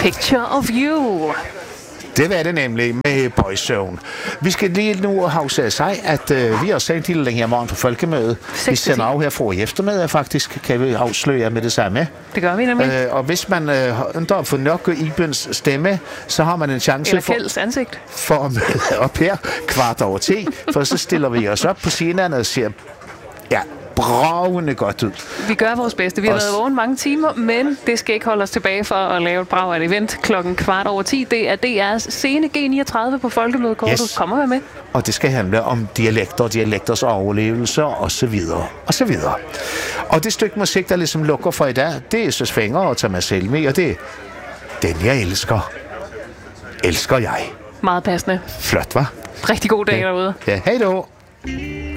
Picture of You. Det var det nemlig med Boyzone. Vi skal lige nu have sig, at vi har sendt lille her morgen på folkemødet. Vi sender af her fra i eftermiddag faktisk, kan vi afsløre med det samme. Det gør vi nemlig. Og hvis man undrer for nok Ibens stemme, så har man en chance eller Kjelds ansigt. for at møde op her 10:15, for så stiller vi os op på scenen og siger, ja, bravende godt ud. Vi gør vores bedste. Vi har været vågen mange timer, men det skal ikke holde os tilbage for at lave et brav af et event klokken 10:15. Det er DR's scene G39 på Folkemødet. Kortus, kommer med med. Og det skal handle om dialekter, dialekters overlevelser og så videre, og så videre. Og det stykke musik, der ligesom lukker for i dag, det er Søs Fenger og Thomas Helmi, og det er Den jeg elsker. Elsker jeg. Meget passende. Flot, hva'? Rigtig god dag derude. Ja, hej då.